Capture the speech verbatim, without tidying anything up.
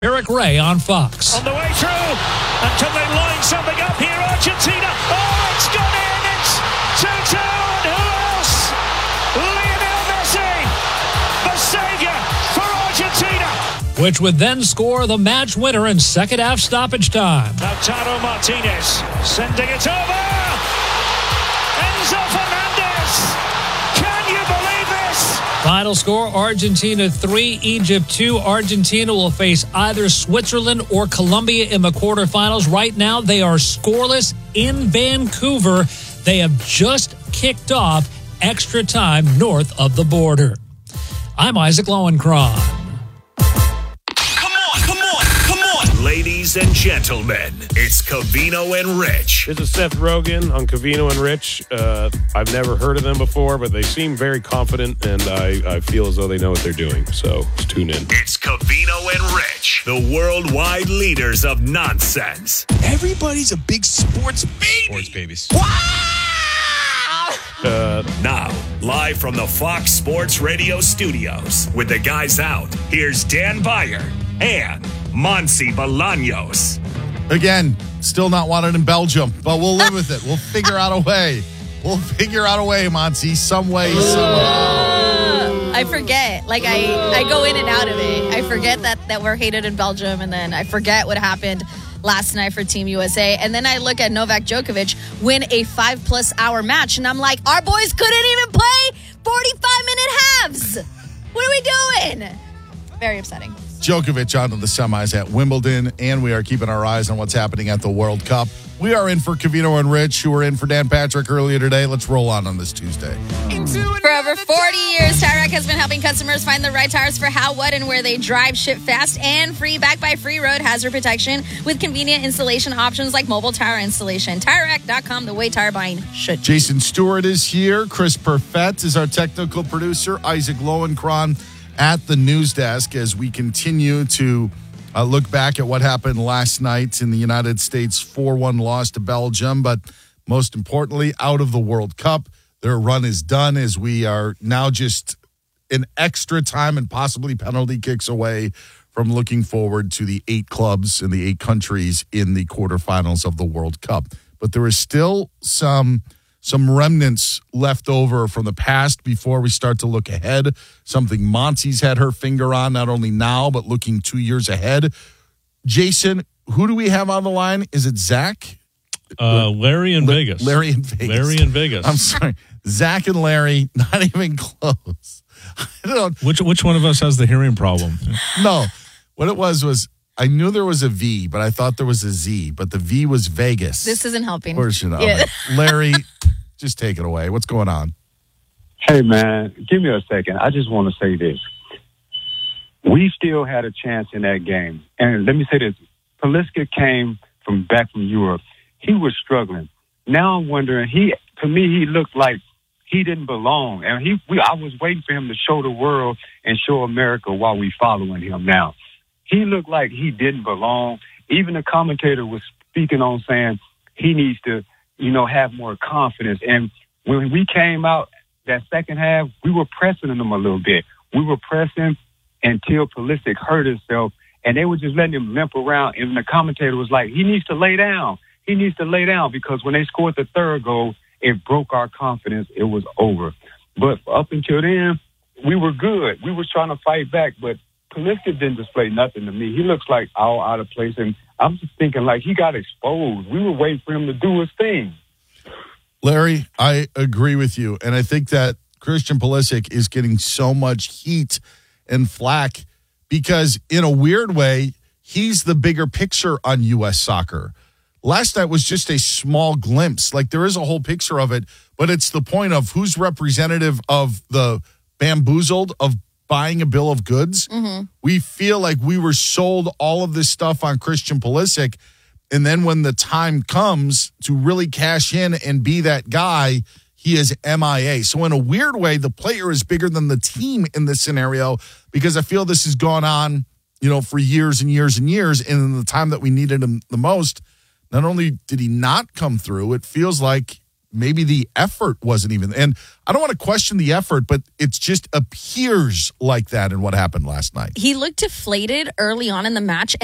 Eric Ray on Fox. On the way through, until they line something up here, Argentina. Oh, it's gone in. It's two two, and who else? Lionel Messi, the savior for Argentina. Which would then score the match winner in second half stoppage time. Lautaro Martinez sending it over. Enzo Fernandez. Can you believe this? Final score, Argentina three, Egypt two. Argentina will face either Switzerland or Colombia in the quarterfinals. Right now, they are scoreless in Vancouver. They have just kicked off extra time north of the border. I'm Isaac Lowenkron. Ladies and gentlemen, it's Covino and Rich. This is Seth Rogen on Covino and Rich. Uh, I've never heard of them before, but they seem very confident, and I, I feel as though they know what they're doing. So let's tune in. It's Covino and Rich, the worldwide leaders of nonsense. Everybody's a big sports baby. Sports babies. Wow! Uh, now, live from the Fox Sports Radio studios, with the guys out, here's Dan Beyer and Monsi Bolaños. Again, still not wanted in Belgium, but we'll live with it. We'll figure out a way. We'll figure out a way, Monsi, some way, somehow. I forget. Like, I, I go in and out of it. I forget that, that we're hated in Belgium, and then I forget what happened last night for Team U S A. And then I look at Novak Djokovic win a five-plus hour match, and I'm like, our boys couldn't even play forty-five minute halves. What are we doing? Very upsetting. Djokovic onto the semis at Wimbledon, and we are keeping our eyes on what's happening at the World Cup. We are in for Covino and Rich, who were in for Dan Patrick earlier today. Let's roll on on this Tuesday. For over forty years, Tire Rack has been helping customers find the right tires for how, what, and where they drive. Ship fast and free, backed by free road hazard protection with convenient installation options like mobile tire installation. Tire Rack dot com, the way tire buying should. Jason Stewart is here. Chris Perfett is our technical producer. Isaac Lowenkron at the news desk as we continue to uh, look back at what happened last night in the United States four one loss to Belgium, but most importantly, out of the World Cup. Their run is done as we are now just an extra time and possibly penalty kicks away from looking forward to the eight clubs and the eight countries in the quarterfinals of the World Cup. But there is still some... Some remnants left over from the past before we start to look ahead. Something Monty's had her finger on, not only now, but looking two years ahead. Jason, who do we have on the line? Is it Zach? Uh, Larry in La- Vegas. Larry in Vegas. Larry in Vegas. I'm sorry. Zach and Larry, not even close. I don't Which which one of us has the hearing problem? No. What it was was, I knew there was a V, but I thought there was a Z, but the V was Vegas. This isn't helping. Version of Yeah. it. Larry, just take it away. What's going on? Hey, man, give me a second. I just want to say this. We still had a chance in that game. And let me say this. Pulisic came from back from Europe. He was struggling. Now I'm wondering, he to me, he looked like he didn't belong. And he, we, I was waiting for him to show the world and show America while we following him now. He looked like he didn't belong. Even the commentator was speaking on saying he needs to, you know, have more confidence. And when we came out that second half, we were pressing them a little bit. We were pressing until Pulisic hurt himself, and they were just letting him limp around. And the commentator was like, he needs to lay down. He needs to lay down, because when they scored the third goal, it broke our confidence. It was over. But up until then, we were good. We were trying to fight back, but Pulisic didn't display nothing to me. He looks like all out of place, and I'm just thinking like he got exposed. We were waiting for him to do his thing. Larry, I agree with you, and I think that Christian Pulisic is getting so much heat and flack because, in a weird way, he's the bigger picture on U S soccer. Last night was just a small glimpse. Like, there is a whole picture of it, but it's the point of who's representative of the bamboozled, of buying a bill of goods. Mm-hmm. We feel like we were sold all of this stuff on Christian Pulisic, and then when the time comes to really cash in and be that guy, he is M I A. So in a weird way, the player is bigger than the team in this scenario, because I feel this has gone on, you know, for years and years and years, and in the time that we needed him the most, not only did he not come through, it feels like maybe the effort wasn't even. And I don't want to question the effort, but it just appears like that in what happened last night. He looked deflated early on in the match.